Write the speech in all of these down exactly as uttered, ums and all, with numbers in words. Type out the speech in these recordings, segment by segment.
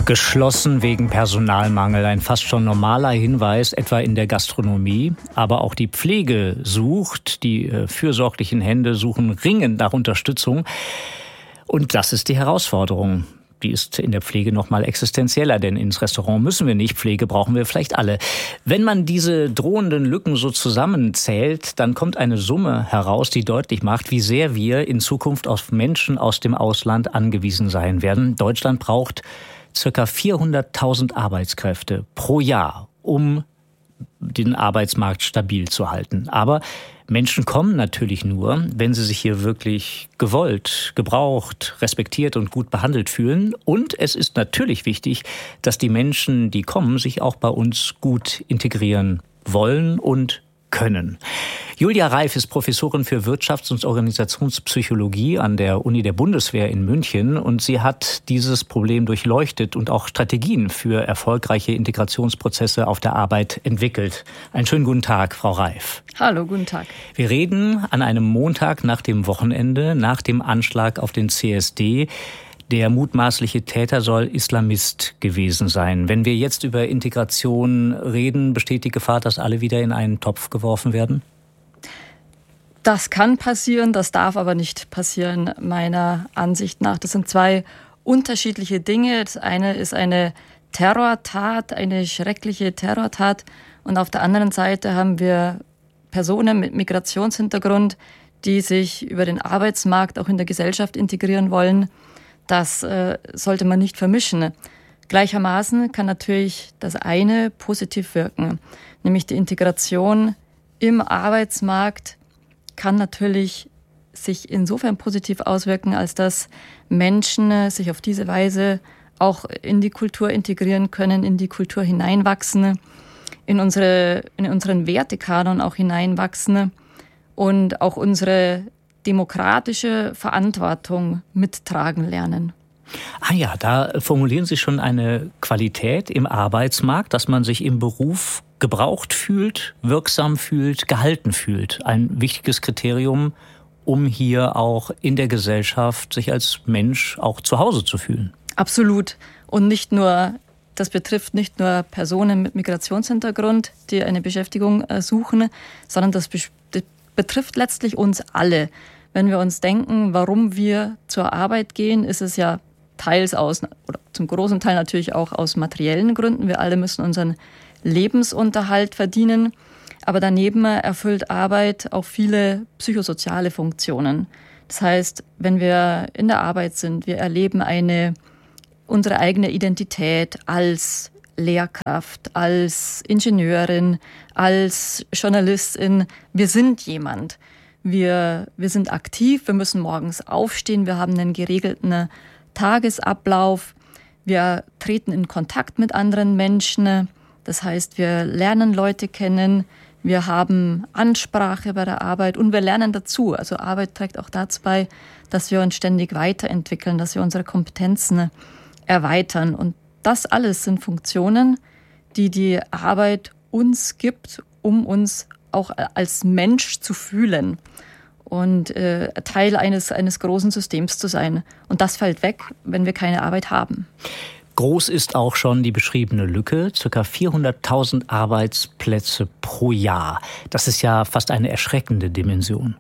Geschlossen wegen Personalmangel. Ein fast schon normaler Hinweis, etwa in der Gastronomie. Aber auch die Pflege sucht, die äh, fürsorglichen Hände suchen ringend nach Unterstützung. Und das ist die Herausforderung. Die ist in der Pflege noch mal existenzieller, denn ins Restaurant müssen wir nicht, Pflege brauchen wir vielleicht alle. Wenn man diese drohenden Lücken so zusammenzählt, dann kommt eine Summe heraus, die deutlich macht, wie sehr wir in Zukunft auf Menschen aus dem Ausland angewiesen sein werden. Deutschland braucht circa vierhunderttausend Arbeitskräfte pro Jahr, um den Arbeitsmarkt stabil zu halten. Aber Menschen kommen natürlich nur, wenn sie sich hier wirklich gewollt, gebraucht, respektiert und gut behandelt fühlen. Und es ist natürlich wichtig, dass die Menschen, die kommen, sich auch bei uns gut integrieren wollen und können. Julia Reif ist Professorin für Wirtschafts- und Organisationspsychologie an der Uni der Bundeswehr in München und sie hat dieses Problem durchleuchtet und auch Strategien für erfolgreiche Integrationsprozesse auf der Arbeit entwickelt. Einen schönen guten Tag, Frau Reif. Hallo, guten Tag. Wir reden an einem Montag nach dem Wochenende, nach dem Anschlag auf den C S D. Der mutmaßliche Täter soll Islamist gewesen sein. Wenn wir jetzt über Integration reden, besteht die Gefahr, dass alle wieder in einen Topf geworfen werden? Das kann passieren, das darf aber nicht passieren, meiner Ansicht nach. Das sind zwei unterschiedliche Dinge. Das eine ist eine Terrortat, eine schreckliche Terrortat. Und auf der anderen Seite haben wir Personen mit Migrationshintergrund, die sich über den Arbeitsmarkt auch in der Gesellschaft integrieren wollen. Das äh, sollte man nicht vermischen. Gleichermaßen kann natürlich das eine positiv wirken, nämlich die Integration im Arbeitsmarkt kann natürlich sich insofern positiv auswirken, als dass Menschen sich auf diese Weise auch in die Kultur integrieren können, in die Kultur hineinwachsen, in unsere, in unseren Wertekanon auch hineinwachsen und auch unsere demokratische Verantwortung mittragen lernen. Ah ja, da formulieren Sie schon eine Qualität im Arbeitsmarkt, dass man sich im Beruf gebraucht fühlt, wirksam fühlt, gehalten fühlt. Ein wichtiges Kriterium, um hier auch in der Gesellschaft sich als Mensch auch zu Hause zu fühlen. Absolut. Und nicht nur, das betrifft nicht nur Personen mit Migrationshintergrund, die eine Beschäftigung suchen, sondern das betrifft letztlich uns alle. Wenn wir uns denken, warum wir zur Arbeit gehen, ist es ja teils aus, oder zum großen Teil natürlich auch aus materiellen Gründen. Wir alle müssen unseren Lebensunterhalt verdienen. Aber daneben erfüllt Arbeit auch viele psychosoziale Funktionen. Das heißt, wenn wir in der Arbeit sind, wir erleben eine, unsere eigene Identität als Lehrkraft, als Ingenieurin, als Journalistin. Wir sind jemand. Wir, wir sind aktiv, wir müssen morgens aufstehen, wir haben einen geregelten Tagesablauf, wir treten in Kontakt mit anderen Menschen, das heißt, wir lernen Leute kennen, wir haben Ansprache bei der Arbeit und wir lernen dazu. Also Arbeit trägt auch dazu bei, dass wir uns ständig weiterentwickeln, dass wir unsere Kompetenzen erweitern. Und das alles sind Funktionen, die die Arbeit uns gibt, um uns auch als Mensch zu fühlen und äh, Teil eines, eines großen Systems zu sein. Und das fällt weg, wenn wir keine Arbeit haben. Groß ist auch schon die beschriebene Lücke, ca. vierhunderttausend Arbeitsplätze pro Jahr. Das ist ja fast eine erschreckende Dimension.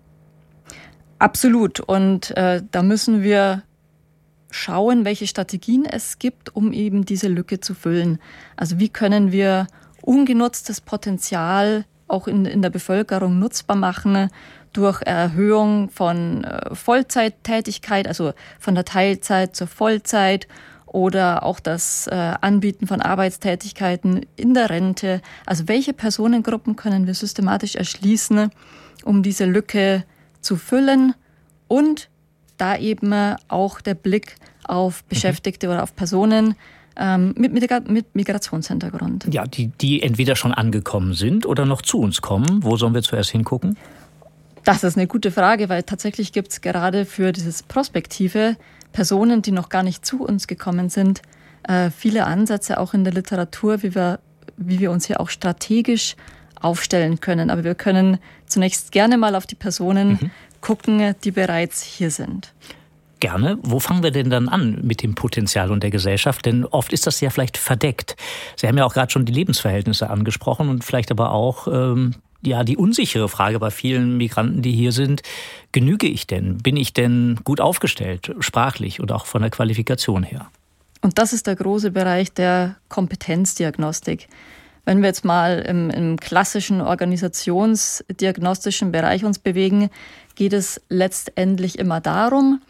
Absolut. Und äh, da müssen wir schauen, welche Strategien es gibt, um eben diese Lücke zu füllen. Also wie können wir ungenutztes Potenzial auch in, in der Bevölkerung nutzbar machen durch Erhöhung von äh, Vollzeittätigkeit, also von der Teilzeit zur Vollzeit oder auch das äh, Anbieten von Arbeitstätigkeiten in der Rente. Also welche Personengruppen können wir systematisch erschließen, um diese Lücke zu füllen und da eben auch der Blick auf Beschäftigte mhm. oder auf Personen Mit, mit Migrationshintergrund. Ja, die, die entweder schon angekommen sind oder noch zu uns kommen. Wo sollen wir zuerst hingucken? Das ist eine gute Frage, weil tatsächlich gibt es gerade für dieses Prospektive Personen, die noch gar nicht zu uns gekommen sind, äh, viele Ansätze auch in der Literatur, wie wir, wie wir uns hier auch strategisch aufstellen können. Aber wir können zunächst gerne mal auf die Personen mhm. gucken, die bereits hier sind. Gerne. Wo fangen wir denn dann an mit dem Potenzial und der Gesellschaft? Denn oft ist das ja vielleicht verdeckt. Sie haben ja auch gerade schon die Lebensverhältnisse angesprochen und vielleicht aber auch ähm, ja die unsichere Frage bei vielen Migranten, die hier sind. Genüge ich denn? Bin ich denn gut aufgestellt, sprachlich und auch von der Qualifikation her? Und das ist der große Bereich der Kompetenzdiagnostik. Wenn wir jetzt mal im, im klassischen organisationsdiagnostischen Bereich uns bewegen, geht es letztendlich immer darum,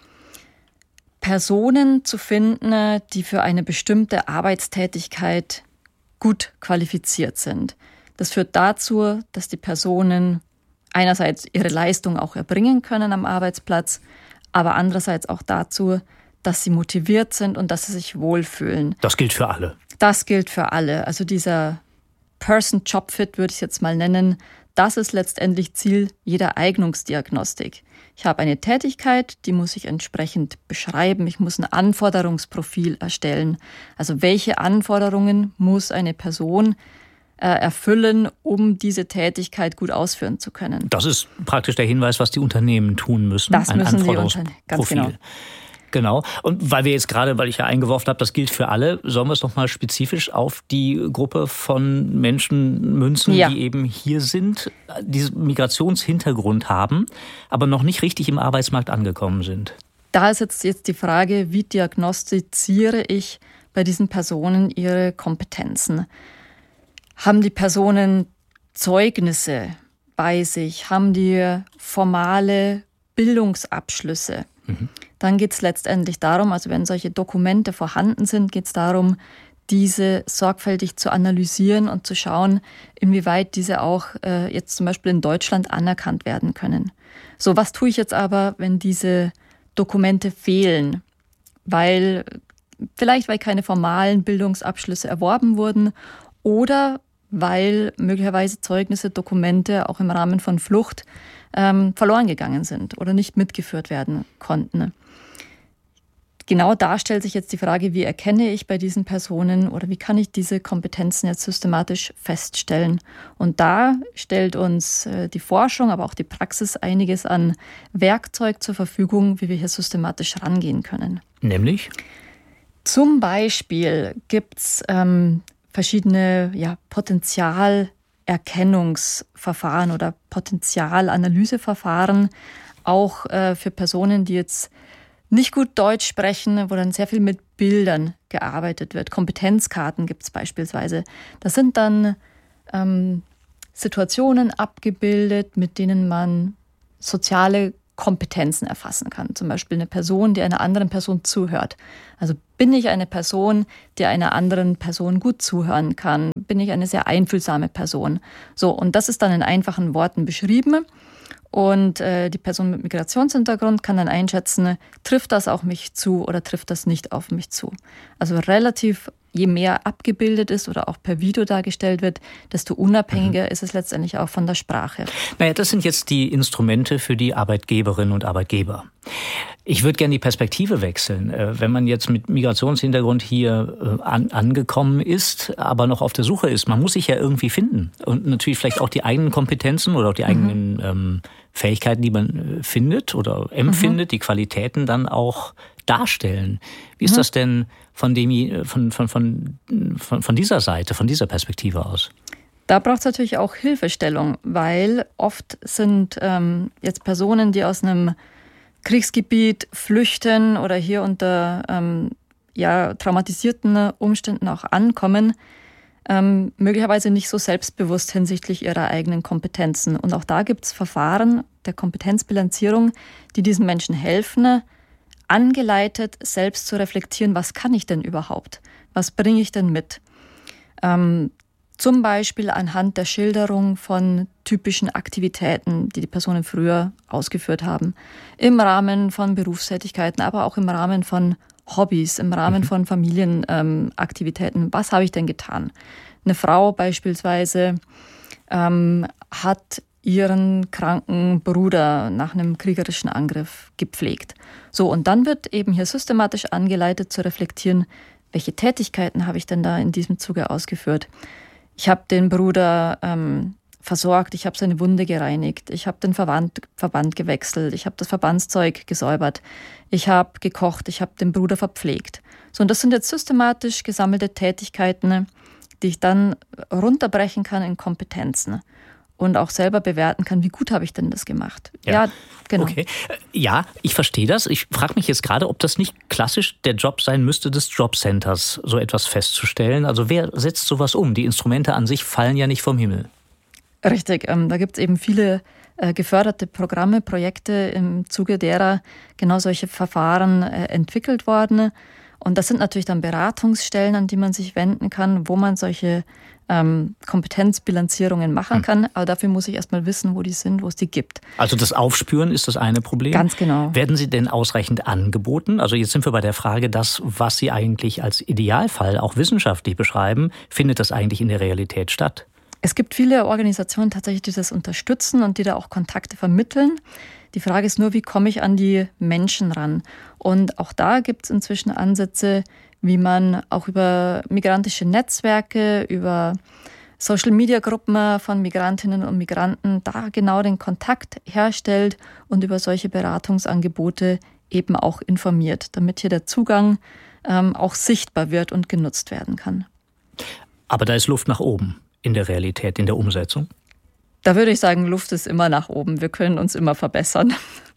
Personen zu finden, die für eine bestimmte Arbeitstätigkeit gut qualifiziert sind. Das führt dazu, dass die Personen einerseits ihre Leistung auch erbringen können am Arbeitsplatz, aber andererseits auch dazu, dass sie motiviert sind und dass sie sich wohlfühlen. Das gilt für alle. Das gilt für alle. Also dieser Person-Job-Fit würde ich jetzt mal nennen, das ist letztendlich Ziel jeder Eignungsdiagnostik. Ich habe eine Tätigkeit, die muss ich entsprechend beschreiben. Ich muss ein Anforderungsprofil erstellen. Also welche Anforderungen muss eine Person äh, erfüllen, um diese Tätigkeit gut ausführen zu können? Das ist praktisch der Hinweis, was die Unternehmen tun müssen. Das ein müssen die Anforderungsprofil. Unternehmen, ganz genau. Genau. Und weil wir jetzt gerade, weil ich ja eingeworfen habe, das gilt für alle, sollen wir es nochmal spezifisch auf die Gruppe von Menschen münzen, ja. die eben hier sind, diesen Migrationshintergrund haben, aber noch nicht richtig im Arbeitsmarkt angekommen sind. Da ist jetzt, jetzt die Frage, wie diagnostiziere ich bei diesen Personen ihre Kompetenzen? Haben die Personen Zeugnisse bei sich? Haben die formale Bildungsabschlüsse? Mhm. Dann geht es letztendlich darum, also wenn solche Dokumente vorhanden sind, geht es darum, diese sorgfältig zu analysieren und zu schauen, inwieweit diese auch äh, jetzt zum Beispiel in Deutschland anerkannt werden können. So, was tue ich jetzt aber, wenn diese Dokumente fehlen? Weil vielleicht, weil keine formalen Bildungsabschlüsse erworben wurden oder weil möglicherweise Zeugnisse, Dokumente auch im Rahmen von Flucht ähm, verloren gegangen sind oder nicht mitgeführt werden konnten. Genau da stellt sich jetzt die Frage, wie erkenne ich bei diesen Personen oder wie kann ich diese Kompetenzen jetzt systematisch feststellen? Und da stellt uns die Forschung, aber auch die Praxis einiges an Werkzeug zur Verfügung, wie wir hier systematisch rangehen können. Nämlich? Zum Beispiel gibt es ähm, verschiedene ja, Potenzialerkennungsverfahren oder Potenzialanalyseverfahren, auch äh, für Personen, die jetzt nicht gut Deutsch sprechen, wo dann sehr viel mit Bildern gearbeitet wird. Kompetenzkarten gibt es beispielsweise. Das sind dann ähm, Situationen abgebildet, mit denen man soziale Kompetenzen erfassen kann. Zum Beispiel eine Person, die einer anderen Person zuhört. Also bin ich eine Person, die einer anderen Person gut zuhören kann? Bin ich eine sehr einfühlsame Person? So, und das ist dann in einfachen Worten beschrieben. Und äh, die Person mit Migrationshintergrund kann dann einschätzen, trifft das auf mich zu oder trifft das nicht auf mich zu. Also relativ, je mehr abgebildet ist oder auch per Video dargestellt wird, desto unabhängiger mhm. ist es letztendlich auch von der Sprache. Naja, das sind jetzt die Instrumente für die Arbeitgeberinnen und Arbeitgeber. Ich würde gerne die Perspektive wechseln. Wenn man jetzt mit Migrationshintergrund hier an, angekommen ist, aber noch auf der Suche ist, man muss sich ja irgendwie finden. Und natürlich vielleicht auch die eigenen Kompetenzen oder auch die eigenen mhm. ähm, Fähigkeiten, die man findet oder empfindet, mhm. die Qualitäten dann auch darstellen. Wie ist mhm. das denn von, dem, von, von, von, von, von dieser Seite, von dieser Perspektive aus? Da braucht es natürlich auch Hilfestellung, weil oft sind ähm, jetzt Personen, die aus einem Kriegsgebiet flüchten oder hier unter ähm, ja, traumatisierten Umständen auch ankommen, ähm, möglicherweise nicht so selbstbewusst hinsichtlich ihrer eigenen Kompetenzen. Und auch da gibt es Verfahren der Kompetenzbilanzierung, die diesen Menschen helfen, angeleitet selbst zu reflektieren, was kann ich denn überhaupt? Was bringe ich denn mit? Ähm, Zum Beispiel anhand der Schilderung von typischen Aktivitäten, die die Personen früher ausgeführt haben. Im Rahmen von Berufstätigkeiten, aber auch im Rahmen von Hobbys, im Rahmen mhm. von Familienaktivitäten. Ähm, Was habe ich denn getan? Eine Frau beispielsweise ähm, hat ihren kranken Bruder nach einem kriegerischen Angriff gepflegt. So, und dann wird eben hier systematisch angeleitet zu reflektieren, welche Tätigkeiten habe ich denn da in diesem Zuge ausgeführt? Ich habe den Bruder ähm, versorgt, ich habe seine Wunde gereinigt, ich habe den Verband, Verband gewechselt, ich habe das Verbandszeug gesäubert, ich habe gekocht, ich habe den Bruder verpflegt. So, und das sind jetzt systematisch gesammelte Tätigkeiten, die ich dann runterbrechen kann in Kompetenzen und auch selber bewerten kann, wie gut habe ich denn das gemacht. Ja, ja genau. Okay. Ja, ich verstehe das. Ich frage mich jetzt gerade, ob das nicht klassisch der Job sein müsste des Jobcenters, so etwas festzustellen. Also wer setzt sowas um? Die Instrumente an sich fallen ja nicht vom Himmel. Richtig, ähm, da gibt es eben viele äh, geförderte Programme, Projekte, im Zuge derer genau solche Verfahren äh, entwickelt worden. Und das sind natürlich dann Beratungsstellen, an die man sich wenden kann, wo man solche ähm, Kompetenzbilanzierungen machen hm. kann. Aber dafür muss ich erstmal wissen, wo die sind, wo es die gibt. Also das Aufspüren ist das eine Problem. Ganz genau. Werden sie denn ausreichend angeboten? Also jetzt sind wir bei der Frage, das, was Sie eigentlich als Idealfall auch wissenschaftlich beschreiben, findet das eigentlich in der Realität statt? Es gibt viele Organisationen tatsächlich, die das unterstützen und die da auch Kontakte vermitteln. Die Frage ist nur, wie komme ich an die Menschen ran? Und auch da gibt es inzwischen Ansätze, wie man auch über migrantische Netzwerke, über Social-Media-Gruppen von Migrantinnen und Migranten da genau den Kontakt herstellt und über solche Beratungsangebote eben auch informiert, damit hier der Zugang ähm, auch sichtbar wird und genutzt werden kann. Aber da ist Luft nach oben. In der Realität, in der Umsetzung? Da würde ich sagen, Luft ist immer nach oben. Wir können uns immer verbessern.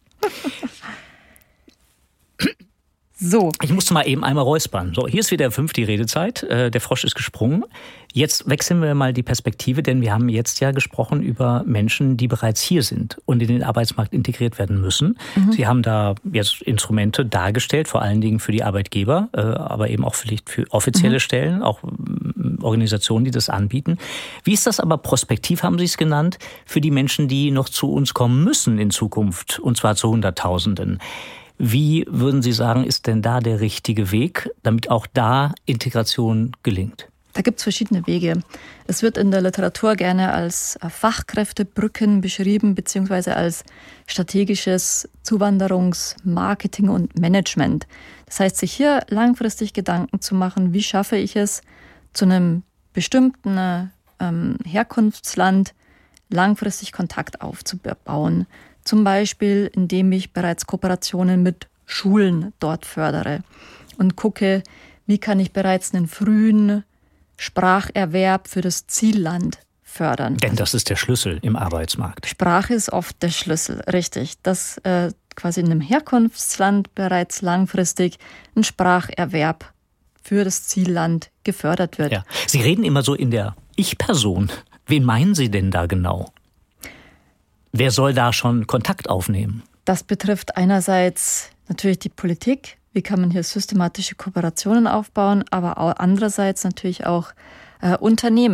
So. Ich musste mal eben einmal räuspern. So, hier ist wieder fünf die Redezeit. Der Frosch ist gesprungen. Jetzt wechseln wir mal die Perspektive, denn wir haben jetzt ja gesprochen über Menschen, die bereits hier sind und in den Arbeitsmarkt integriert werden müssen. Mhm. Sie haben da jetzt Instrumente dargestellt, vor allen Dingen für die Arbeitgeber, aber eben auch vielleicht für offizielle mhm. Stellen, auch Organisationen, die das anbieten. Wie ist das aber prospektiv, haben Sie es genannt, für die Menschen, die noch zu uns kommen müssen in Zukunft, und zwar zu Hunderttausenden? Wie würden Sie sagen, ist denn da der richtige Weg, damit auch da Integration gelingt? Da gibt es verschiedene Wege. Es wird in der Literatur gerne als Fachkräftebrücken beschrieben, beziehungsweise als strategisches Zuwanderungsmarketing und Management. Das heißt, sich hier langfristig Gedanken zu machen, wie schaffe ich es, zu einem bestimmten ähm, Herkunftsland langfristig Kontakt aufzubauen. Zum Beispiel, indem ich bereits Kooperationen mit Schulen dort fördere und gucke, wie kann ich bereits einen frühen Spracherwerb für das Zielland fördern. Denn das ist der Schlüssel im Arbeitsmarkt. Sprache ist oft der Schlüssel, richtig. Dass äh, quasi in einem Herkunftsland bereits langfristig ein Spracherwerb für das Zielland gefördert wird. Ja. Sie reden immer so in der Ich-Person. Wen meinen Sie denn da genau? Wer soll da schon Kontakt aufnehmen? Das betrifft einerseits natürlich die Politik. Wie kann man hier systematische Kooperationen aufbauen? Aber auch andererseits natürlich auch äh, Unternehmen.